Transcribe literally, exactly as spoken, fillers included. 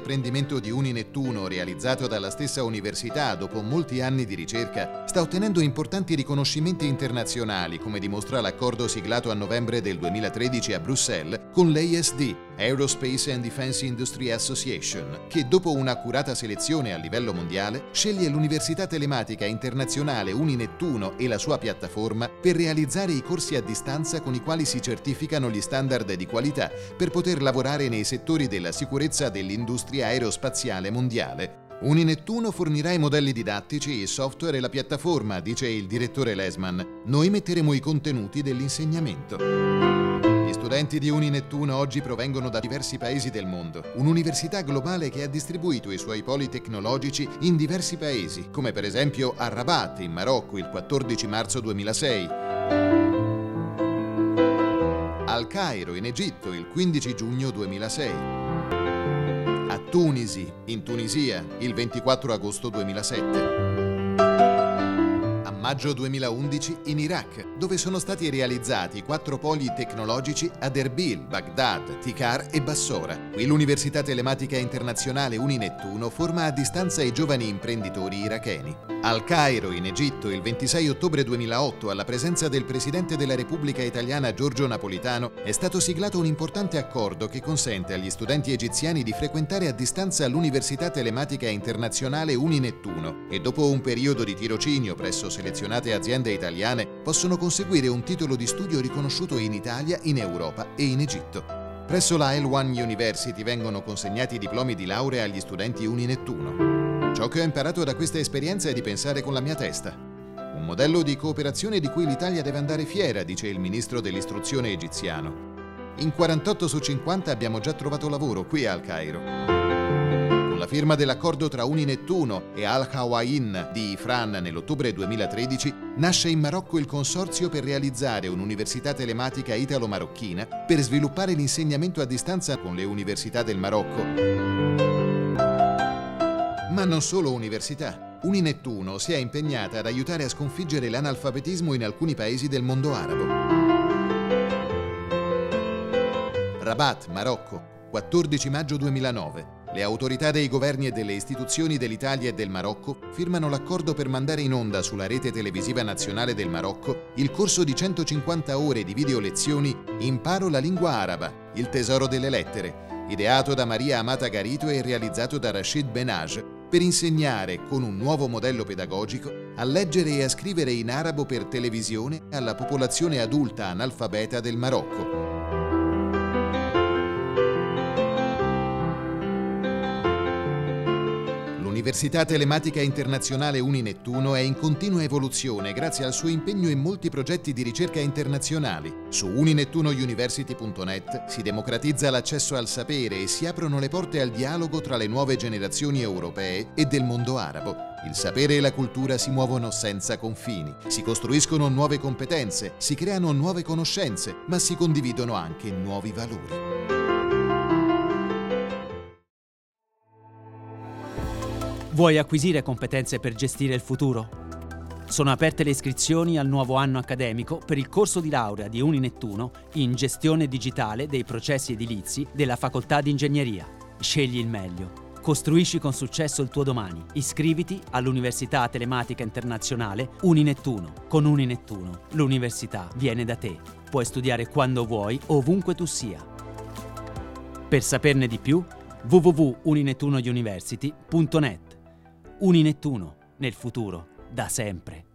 apprendimento di Uninettuno, realizzato dalla stessa università dopo molti anni di ricerca, sta ottenendo importanti riconoscimenti internazionali, come dimostra l'accordo siglato a novembre del duemilatredici a Bruxelles con l'A S D, Aerospace and Defense Industry Association, che dopo un'accurata selezione a livello mondiale sceglie l'Università Telematica Internazionale Uninettuno e la sua piattaforma per realizzare i corsi a distanza con i quali si certificano gli standard di qualità per poter lavorare nei settori della sicurezza dell'industria aerospaziale mondiale. Uninettuno fornirà i modelli didattici, il software e la piattaforma, dice il direttore Lesman. Noi metteremo i contenuti dell'insegnamento. Gli studenti di Uninettuno oggi provengono da diversi paesi del mondo, un'università globale che ha distribuito i suoi poli tecnologici in diversi paesi, come per esempio a Rabat, in Marocco, il quattordici marzo duemilasei, al Cairo, in Egitto, il quindici giugno duemilasei, a Tunisi, in Tunisia, il ventiquattro agosto duemilasette, a maggio duemilaundici in Iraq, dove sono stati realizzati quattro poli tecnologici ad Erbil, Baghdad, Tikar e Bassora. Qui l'Università Telematica Internazionale Uninettuno forma a distanza i giovani imprenditori iracheni. Al Cairo, in Egitto, il ventisei ottobre duemilaotto, alla presenza del Presidente della Repubblica Italiana Giorgio Napolitano, è stato siglato un importante accordo che consente agli studenti egiziani di frequentare a distanza l'Università Telematica Internazionale Uninettuno e dopo un periodo di tirocinio presso selezionate aziende italiane possono conseguire un titolo di studio riconosciuto in Italia, in Europa e in Egitto. Presso la L uno University vengono consegnati diplomi di laurea agli studenti Uninettuno. Ciò che ho imparato da questa esperienza è di pensare con la mia testa. Un modello di cooperazione di cui l'Italia deve andare fiera, dice il ministro dell'istruzione egiziano. In quarantotto su cinquanta abbiamo già trovato lavoro qui al Cairo. Con la firma dell'accordo tra Uninettuno e Al Hawain di Ifran nell'ottobre duemilatredici, nasce in Marocco il consorzio per realizzare un'università telematica italo-marocchina per sviluppare l'insegnamento a distanza con le università del Marocco. Ma non solo università. Uninettuno si è impegnata ad aiutare a sconfiggere l'analfabetismo in alcuni paesi del mondo arabo. Rabat, Marocco, quattordici maggio duemilanove. Le autorità dei governi e delle istituzioni dell'Italia e del Marocco firmano l'accordo per mandare in onda sulla rete televisiva nazionale del Marocco il corso di centocinquanta ore di video lezioni Imparo la lingua araba, il tesoro delle lettere, ideato da Maria Amata Garito e realizzato da Rachid Benaj, per insegnare, con un nuovo modello pedagogico, a leggere e a scrivere in arabo per televisione alla popolazione adulta analfabeta del Marocco. L'Università Telematica Internazionale Uninettuno è in continua evoluzione grazie al suo impegno in molti progetti di ricerca internazionali. Su uninettuno university punto net si democratizza l'accesso al sapere e si aprono le porte al dialogo tra le nuove generazioni europee e del mondo arabo. Il sapere e la cultura si muovono senza confini, si costruiscono nuove competenze, si creano nuove conoscenze, ma si condividono anche nuovi valori. Vuoi acquisire competenze per gestire il futuro? Sono aperte le iscrizioni al nuovo anno accademico per il corso di laurea di Uninettuno in gestione digitale dei processi edilizi della Facoltà di Ingegneria. Scegli il meglio. Costruisci con successo il tuo domani. Iscriviti all'Università Telematica Internazionale Uninettuno. Con Uninettuno, l'università viene da te. Puoi studiare quando vuoi, ovunque tu sia. Per saperne di più, w w w punto uninettuno university punto net. Uninettuno, nel futuro, da sempre.